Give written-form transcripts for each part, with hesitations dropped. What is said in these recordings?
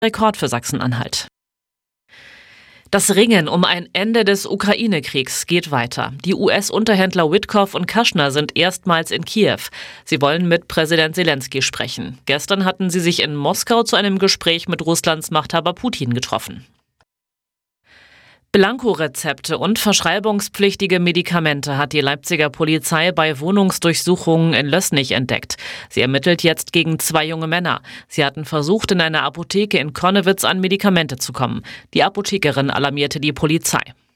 Rekord für Sachsen-Anhalt. Das Ringen um ein Ende des Ukraine-Kriegs geht weiter. Die US-Unterhändler Witkoff und Kushner sind erstmals in Kiew. Sie wollen mit Präsident Selenskyj sprechen. Gestern hatten sie sich in Moskau zu einem Gespräch mit Russlands Machthaber Putin getroffen. Blankorezepte und verschreibungspflichtige Medikamente hat die Leipziger Polizei bei Wohnungsdurchsuchungen in Lößnich entdeckt. Sie ermittelt jetzt gegen 2 junge Männer. Sie hatten versucht, in einer Apotheke in Connewitz an Medikamente zu kommen. Die Apothekerin alarmierte die Polizei.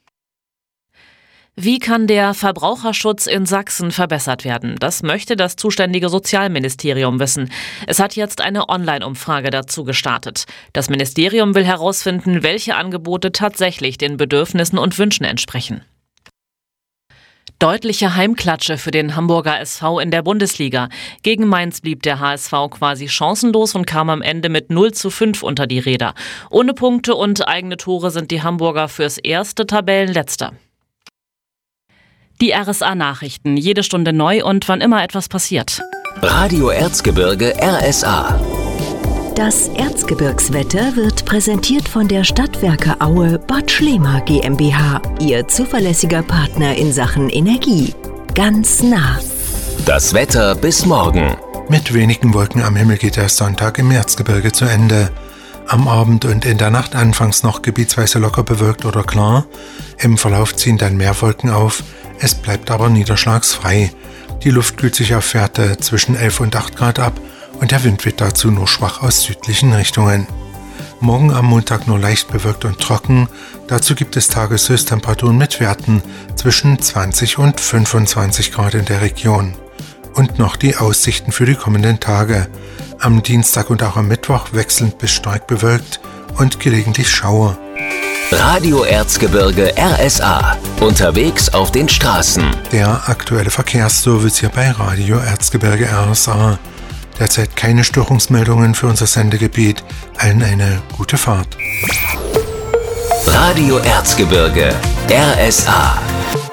Wie kann der Verbraucherschutz in Sachsen verbessert werden? Das möchte das zuständige Sozialministerium wissen. Es hat jetzt eine Online-Umfrage dazu gestartet. Das Ministerium will herausfinden, welche Angebote tatsächlich den Bedürfnissen und Wünschen entsprechen. Deutliche Heimklatsche für den Hamburger SV in der Bundesliga. Gegen Mainz blieb der HSV quasi chancenlos und kam am Ende mit 0:5 unter die Räder. Ohne Punkte und eigene Tore sind die Hamburger fürs erste Tabellenletzter. Die RSA-Nachrichten, jede Stunde neu und wann immer etwas passiert. Radio Erzgebirge RSA. Das Erzgebirgswetter wird präsentiert von der Stadtwerke Aue Bad Schlema GmbH, Ihr zuverlässiger Partner in Sachen Energie. Ganz nah. Das Wetter bis morgen. Mit wenigen Wolken am Himmel geht der Sonntag im Erzgebirge zu Ende. Am Abend und in der Nacht anfangs noch gebietsweise locker bewölkt oder klar. Im Verlauf ziehen dann mehr Wolken auf. Es bleibt aber niederschlagsfrei. Die Luft kühlt sich auf Werte zwischen 11 und 8 Grad ab und der Wind weht dazu nur schwach aus südlichen Richtungen. Morgen am Montag nur leicht bewölkt und trocken. Dazu gibt es Tageshöchsttemperaturen mit Werten zwischen 20 und 25 Grad in der Region. Und noch die Aussichten für die kommenden Tage. Am Dienstag und auch am Mittwoch wechselnd bis stark bewölkt und gelegentlich Schauer. Radio Erzgebirge RSA. Unterwegs auf den Straßen. Der aktuelle Verkehrsservice hier bei Radio Erzgebirge RSA. Derzeit keine Störungsmeldungen für unser Sendegebiet. Allen eine gute Fahrt. Radio Erzgebirge RSA.